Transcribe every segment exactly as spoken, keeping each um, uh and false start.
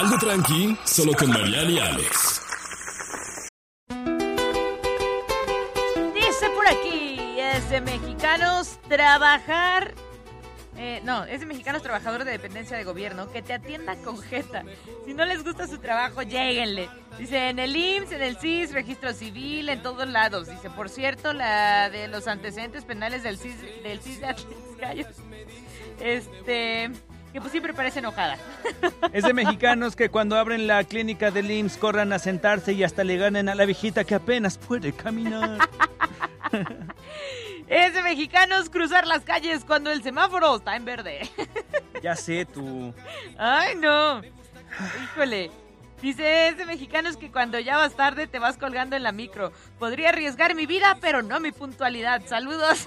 Algo tranqui, solo con Mariana y Alex. Dice por aquí, es de mexicanos trabajar... Eh, no, es de mexicanos trabajadores de dependencia de gobierno que te atienda con jeta. Si no les gusta su trabajo, lléguenle. Dice, en el I M S S, en el S I S, registro civil, en todos lados. Dice, por cierto, la de los antecedentes penales del S I S, del S I S de Atlas Gallos, este, que pues siempre parece enojada. Es de mexicanos que cuando abren la clínica del I M S S corran a sentarse y hasta le ganen a la viejita que apenas puede caminar. Es de mexicanos cruzar las calles cuando el semáforo está en verde. Ya sé, tú. Ay, no. Híjole. Dice, es de mexicanos que cuando ya vas tarde te vas colgando en la micro. Podría arriesgar mi vida, pero no mi puntualidad. Saludos.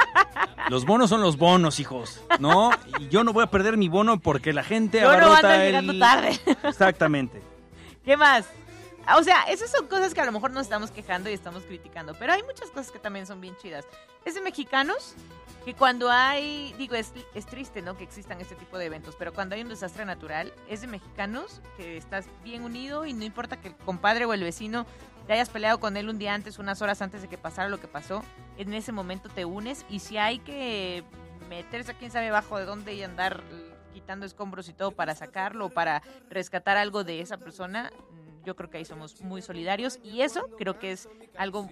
Los bonos son los bonos, hijos, ¿no? Y yo no voy a perder mi bono porque la gente yo abarrota no ando llegando el... tarde. Exactamente. ¿Qué más? O sea, esas son cosas que a lo mejor nos estamos quejando y estamos criticando, pero hay muchas cosas que también son bien chidas. Es de mexicanos que cuando hay, digo, es, es triste, ¿no?, que existan este tipo de eventos, pero cuando hay un desastre natural, es de mexicanos que estás bien unido y no importa que el compadre o el vecino te hayas peleado con él un día antes, unas horas antes de que pasara lo que pasó, en ese momento te unes y si hay que meterse a quién sabe bajo de dónde y andar quitando escombros y todo para sacarlo o para rescatar algo de esa persona, yo creo que ahí somos muy solidarios y eso creo que es algo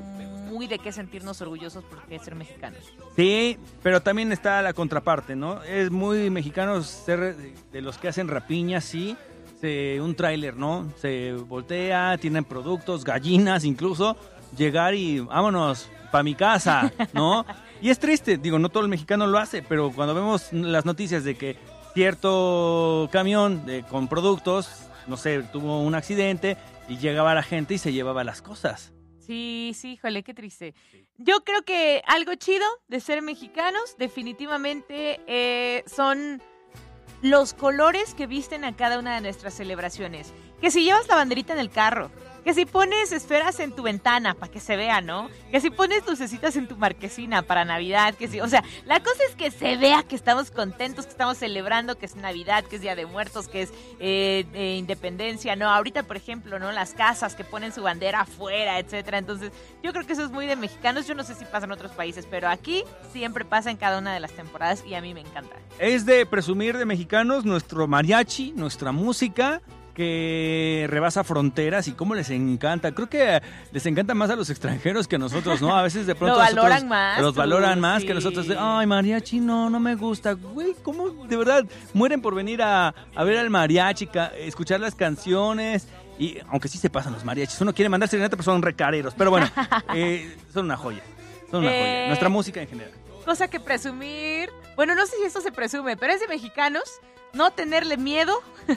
muy de qué sentirnos orgullosos por ser mexicanos. Sí, pero también está la contraparte, ¿no? Es muy mexicano ser de los que hacen rapiñas, sí, se, un tráiler, ¿no? Se voltea, tienen productos, gallinas incluso, llegar y vámonos pa' mi casa, ¿no? Y es triste, digo, no todo el mexicano lo hace, pero cuando vemos las noticias de que cierto camión de, con productos, no sé, tuvo un accidente y llegaba la gente y se llevaba las cosas. Sí, sí, híjole, qué triste. Yo creo que algo chido de ser mexicanos definitivamente eh, son los colores que visten a cada una de nuestras celebraciones. Que si llevas la banderita en el carro, que si pones esferas en tu ventana para que se vea, ¿no? Que si pones lucecitas en tu marquesina para Navidad, que si, o sea, la cosa es que se vea que estamos contentos, que estamos celebrando, que es Navidad, que es Día de Muertos, que es eh, eh, Independencia, ¿no? Ahorita, por ejemplo, ¿no? Las casas que ponen su bandera afuera, etcétera. Entonces, yo creo que eso es muy de mexicanos. Yo no sé si pasa en otros países, pero aquí siempre pasa en cada una de las temporadas y a mí me encanta. Es de presumir de mexicanos nuestro mariachi, nuestra música, que rebasa fronteras y cómo les encanta. Creo que les encanta más a los extranjeros que a nosotros, ¿no? A veces de pronto lo valoran nosotros, más. Los valoran tú, más sí. que nosotros. De, ay, mariachi, no, no me gusta. Güey, ¿cómo de verdad mueren por venir a, a ver al mariachi, ca- escuchar las canciones? Y aunque sí se pasan los mariachis, uno quiere mandar serenata, pero son recareros. Pero bueno, eh, son una joya. Son una Eh, joya. Nuestra música en general. Cosa que presumir. Bueno, no sé si esto se presume, pero es de mexicanos no tenerle miedo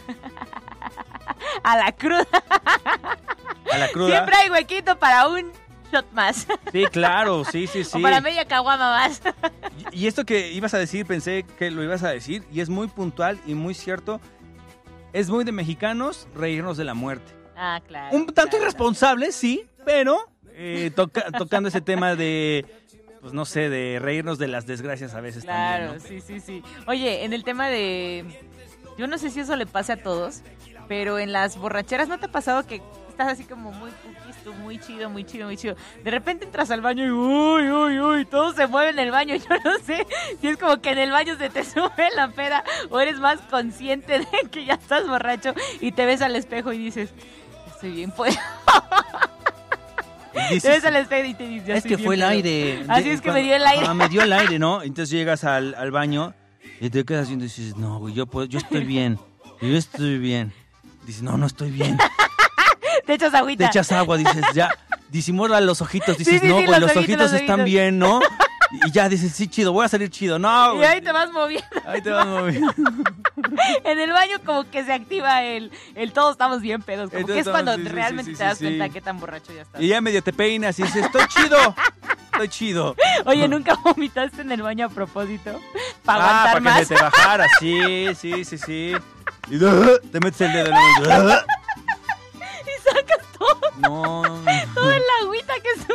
a la cruda. A la cruda. Siempre hay huequito para un shot más. Sí, claro, sí, sí, sí. O para media caguama más. Y, y esto que ibas a decir, pensé que lo ibas a decir, y es muy puntual y muy cierto. Es muy de mexicanos reírnos de la muerte. Ah, claro. Un tanto claro. irresponsable, sí, pero eh, toca, tocando ese tema de, pues no sé, de reírnos de las desgracias a veces Claro, también, ¿no? sí, sí, sí. Oye, en el tema de... Yo no sé si eso le pase a todos, pero en las borracheras, ¿no te ha pasado que estás así como muy cookies, tú, muy chido, muy chido, muy chido? De repente entras al baño y uy, uy, uy, todo se mueve en el baño. Yo no sé si es como que en el baño se te sube la peda o eres más consciente de que ya estás borracho y te ves al espejo y dices, estoy bien, pues... Dices, te ves al espejo y te dices, ya es estoy que bien fue el pedo". aire. Así De- es que cuando- me dio el aire. Ah, me dio el aire, ¿no? Entonces llegas al, al baño y te quedas viendo y dices, no, güey, yo, puedo, yo estoy bien. Yo estoy bien. Dices, no, no estoy bien. Te echas agüita. Te echas agua, dices, ya, disimula los ojitos, dices, Sí, sí, no, sí, güey, los los, ojitos, ojitos los están ojitos. bien, ¿no? Y ya dices, sí, chido, voy a salir chido. No, Y güey. ahí te vas moviendo. Ahí te vas moviendo. En el baño como que se activa el, el todos estamos bien pedos. Como Entonces, que es cuando sí, sí, realmente sí, sí, te das sí, cuenta sí. qué tan borracho ya estás. Y ya medio te peinas y dices, estoy chido. Estoy chido. Oye, ¿nunca vomitaste en el baño a propósito? ¿Para Ah, aguantar para más? que se te bajara. Sí, sí, sí, sí. Y te metes el dedo en el... Y sacas todo, No. toda la agüita que subiste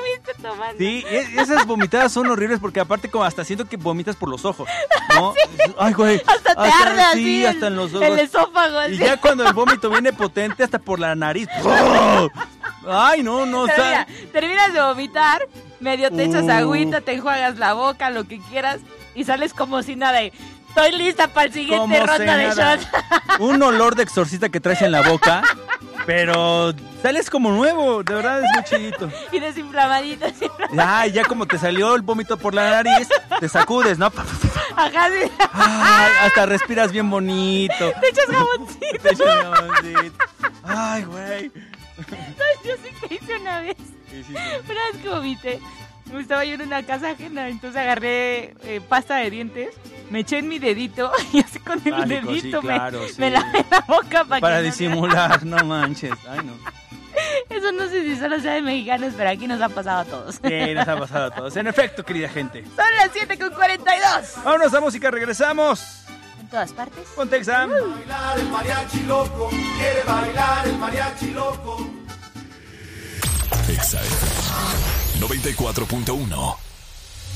tomando. Sí, e- esas vomitadas son horribles porque aparte como hasta siento que vomitas por los ojos, ¿no? Sí. Ay, güey. Hasta te arde así Sí, el- hasta en los ojos. El esófago. Y así. ya cuando el vómito viene potente hasta por la nariz. Ay, no, no, Pero o sea, mira, terminas de vomitar, medio te echas Uh. agüita, te enjuagas la boca, lo que quieras, y sales como si nada. Y estoy lista para el siguiente como ronda de nada. shots. Un olor de exorcista que traes en la boca, pero sales como nuevo, de verdad es muy chidito. Y desinflamadito. Ya, ya como te salió el vómito por la nariz, te sacudes, ¿no? Ajá, sí. Ay, hasta respiras bien bonito. Te echas jaboncito. Te echas jaboncito. Ay, güey. Yo sí que hice una vez. Sí, sí, sí. Una vez que vomité, estaba yo en una casa ajena, entonces agarré eh, pasta de dientes, me eché en mi dedito y así con el Básico, sí, dedito claro, me, sí. me lavé la boca para, Para que no- disimular, no manches. Ay, no. Eso no sé si solo sea de mexicanos, pero aquí nos ha pasado a todos. Sí, nos ha pasado a todos. En efecto, querida gente. Son las siete con cuarenta y dos. Vámonos a música, regresamos. En todas partes. Con Texam. Bailar el mariachi loco, quiere bailar el mariachi loco. Exa F M noventa y cuatro punto uno.